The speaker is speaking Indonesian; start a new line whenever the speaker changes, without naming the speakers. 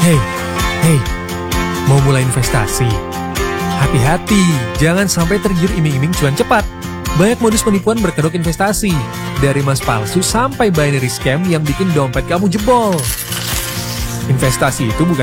Hei, hei, mau mulai investasi? Hati-hati, jangan sampai tergiur iming-iming cuan cepat. Banyak modus penipuan berkedok investasi, dari emas palsu sampai binary scam yang bikin dompet kamu jebol. Investasi itu bukan